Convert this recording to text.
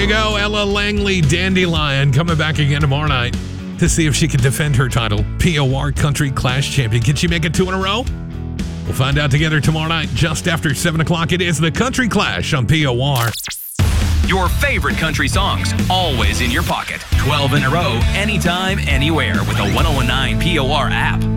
you go. Ella Langley, Dandelion, coming back again tomorrow night to see if she can defend her title. POR Country Clash Champion. Can she make it 2 in a row? We'll find out together tomorrow night, just after 7 o'clock. It is the Country Clash on POR. Your favorite country songs, always in your pocket. 12 in a row, anytime, anywhere with the 1019 POR app.